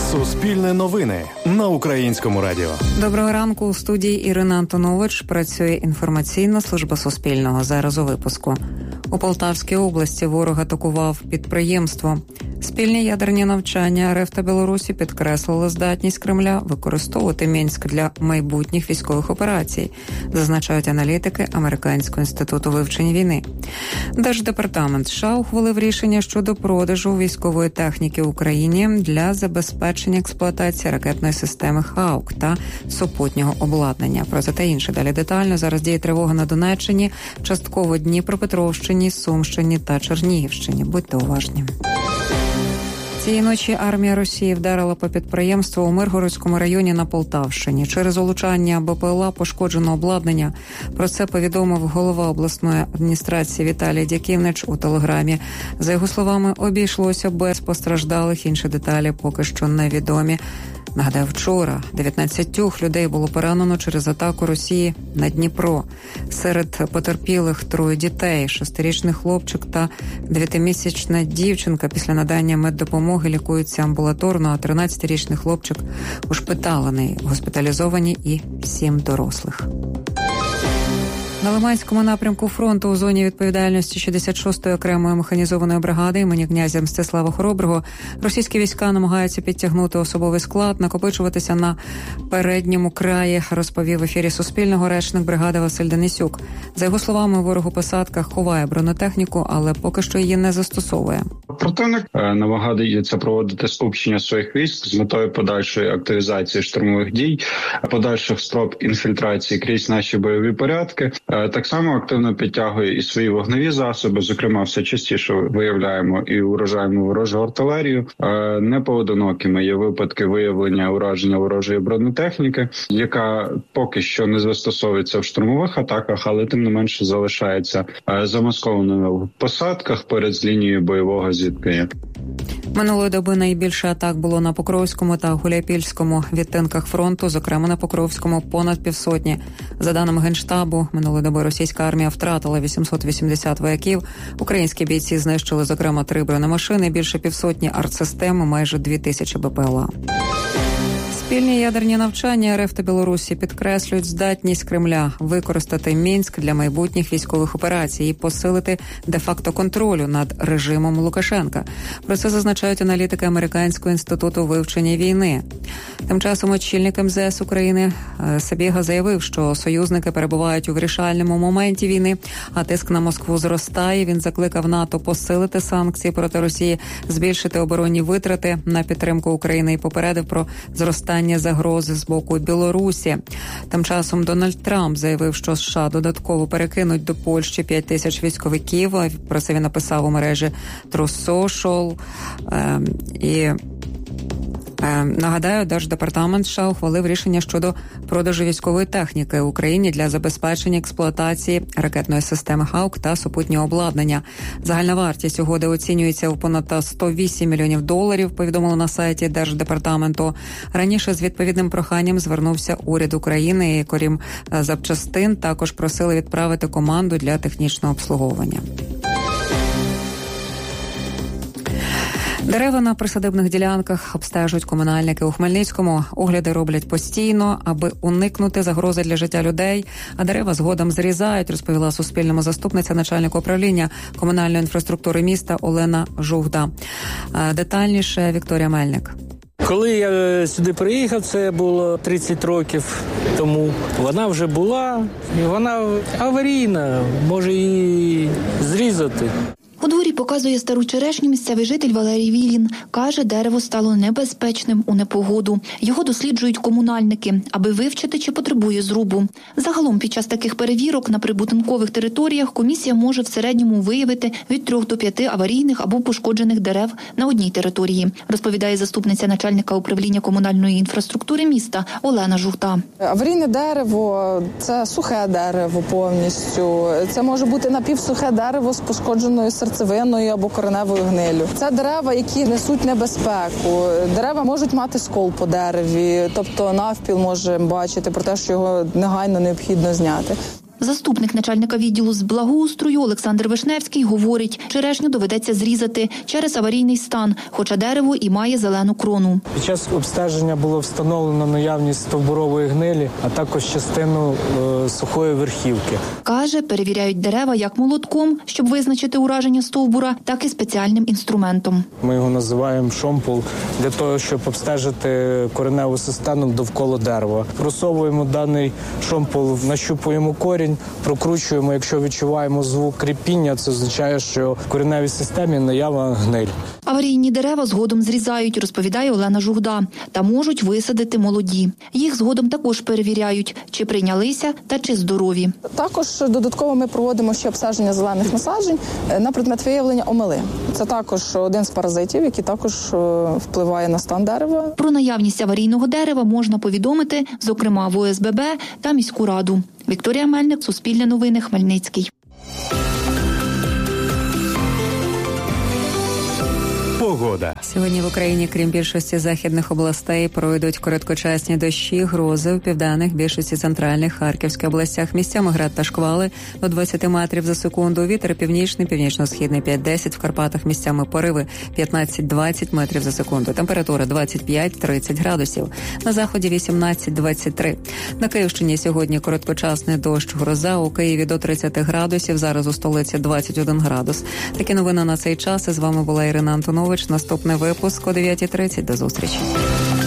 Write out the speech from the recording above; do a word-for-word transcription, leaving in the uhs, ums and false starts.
Суспільне новини на Українському радіо. Доброго ранку. У студії Ірина Антонович. Працює інформаційна служба Суспільного. Зараз у випуску. У Полтавській області ворог атакував підприємство. Спільні ядерні навчання РФ та Білорусі підкреслили здатність Кремля використовувати Мінськ для майбутніх військових операцій, зазначають аналітики Американського інституту вивчення війни. Держдепартамент США ухвалив рішення щодо продажу військової техніки Україні для забезпечення експлуатації ракетної системи «Хаук» та супутнього обладнання. Про це та інше далі детально. Зараз діє тривога на Донеччині, частково Дніпропетровщині, Сумщині та Чернігівщині. Будьте уважні. Цієї ночі армія Росії вдарила по підприємству у Миргородському районі на Полтавщині. Через влучання БПЛА пошкоджено обладнання. Про це повідомив голова обласної адміністрації Віталій Дяківнич у телеграмі. За його словами, обійшлося без постраждалих. Інші деталі поки що невідомі. Нагадаю, вчора дев'ятнадцять людей було поранено через атаку Росії на Дніпро. Серед потерпілих троє дітей, шестирічний хлопчик та дев'ятимісячна дівчинка. Після надання меддопомоги лікуються амбулаторно, а тринадцятирічний хлопчик ушпиталений, госпіталізовані і сім дорослих. На Лиманському напрямку фронту у зоні відповідальності шістдесят шостої окремої механізованої бригади імені князя Мстислава Хороброго російські війська намагаються підтягнути особовий склад, накопичуватися на передньому краї, розповів в ефірі Суспільного речник бригади Василь Денисюк. За його словами, ворог у посадках ховає бронетехніку, але поки що її не застосовує. Противник намагається проводити скупчення своїх військ з метою подальшої активізації штурмових дій, подальших спроб інфільтрації крізь наші бойові порядки. Так само активно підтягує і свої вогневі засоби, зокрема, все частіше виявляємо і уражаємо ворожу артилерію. Непоодинокими є випадки виявлення ураження ворожої бронетехніки, яка поки що не застосовується в штурмових атаках, але тим не менше залишається замаскованою в посадках поряд з лінією бойового зіткнення. Минулої доби найбільше атак було на Покровському та Гуляйпільському відтинках фронту, зокрема на Покровському понад півсотні. За даними Генштабу, минулої доби російська армія втратила вісімсот вісімдесят вояків. Українські бійці знищили, зокрема, три бронемашини, більше півсотні артсистем, майже дві тисячі БПЛА. Спільні ядерні навчання РФ та Білорусі підкреслюють здатність Кремля використати Мінськ для майбутніх військових операцій і посилити де-факто контролю над режимом Лукашенка. Про це зазначають аналітики Американського інституту вивчення війни. Тим часом очільник ем зе ес України Сабєга заявив, що союзники перебувають у вирішальному моменті війни, а тиск на Москву зростає. Він закликав НАТО посилити санкції проти Росії, збільшити оборонні витрати на підтримку України і попередив про зростання загрози з боку Білорусі. Тим часом Дональд Трамп заявив, що США додатково перекинуть до Польщі п'ять тисяч військовиків. Про це він написав у мережі Truth Social. Е, і Нагадаю, Держдепартамент США ухвалив рішення щодо продажу військової техніки Україні для забезпечення експлуатації ракетної системи «Хаук» та супутнього обладнання. Загальна вартість угоди оцінюється у понад сто вісім мільйонів доларів, повідомили на сайті Держдепартаменту. Раніше з відповідним проханням звернувся уряд України і, крім запчастин, також просили відправити команду для технічного обслуговування. Дерева на присадибних ділянках обстежують комунальники у Хмельницькому. Огляди роблять постійно, аби уникнути загрози для життя людей, а дерева згодом зрізають, розповіла Суспільному заступниця начальника управління комунальної інфраструктури міста Олена Жугда. Детальніше Вікторія Мельник. Коли я сюди приїхав, це було тридцять років тому, вона вже була, і вона аварійна, може її зрізати. У дворі показує стару черешню місцевий житель Валерій Вілін. Каже, дерево стало небезпечним у непогоду. Його досліджують комунальники, аби вивчити, чи потребує зрубу. Загалом під час таких перевірок на прибудинкових територіях комісія може в середньому виявити від трьох до п'яти аварійних або пошкоджених дерев на одній території, розповідає заступниця начальника управління комунальної інфраструктури міста Олена Жугда. Аварійне дерево – це сухе дерево повністю. Це може бути напівсухе дерево з пошкодженою серцевиною або кореневою гнилю. Це дерева, які несуть небезпеку. Дерева можуть мати скол по дереві, тобто навпіл може бачити про те, що його негайно необхідно зняти. Заступник начальника відділу з благоустрою Олександр Вишневський говорить, черешню доведеться зрізати через аварійний стан, хоча дерево і має зелену крону. Під час обстеження було встановлено наявність стовбурової гнилі, а також частину е, сухої верхівки. Каже, перевіряють дерева як молотком, щоб визначити ураження стовбура, так і спеціальним інструментом. Ми його називаємо шомпол для того, щоб обстежити кореневу систему довкола дерева. Просовуємо даний шомпол, нащупуємо корінь, прокручуємо, якщо відчуваємо звук кріпіння, це означає, що в кореневій системі наявна гниль. Аварійні дерева згодом зрізають, розповідає Олена Жугда, та можуть висадити молоді. Їх згодом також перевіряють, чи прийнялися та чи здорові. Також додатково ми проводимо ще обстеження зелених насаджень на предмет виявлення омели. Це також один з паразитів, який також впливає на стан дерева. Про наявність аварійного дерева можна повідомити, зокрема, в О С Б Б та міську раду. Вікторія Мельник, Суспільне новини, Хмельницький. Погода. Сьогодні в Україні, крім більшості західних областей, пройдуть короткочасні дощі, грози в південних, більшості центральних, Харківських областях. Місцями град та шквали до двадцять метрів за секунду. Вітер північний, північно-східний п'ять-десять. В Карпатах місцями пориви п'ятнадцять-двадцять метрів за секунду. Температура двадцять п'ять - тридцять градусів. На заході вісімнадцять - двадцять три. На Київщині сьогодні короткочасний дощ, гроза. У Києві до тридцять градусів. Зараз у столиці двадцять один градус. Такі новини на цей час. І з вами була Ірина Антонович. Наступний випуск о дев'ятій тридцять. До зустрічі.